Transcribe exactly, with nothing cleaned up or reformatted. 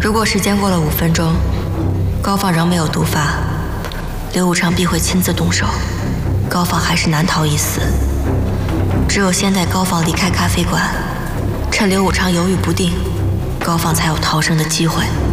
如果时间过了五分钟，高放仍没有毒发，刘武昌必会亲自动手，高放还是难逃一死。只有先带高放离开咖啡馆，趁刘武昌犹豫不定，高放才有逃生的机会。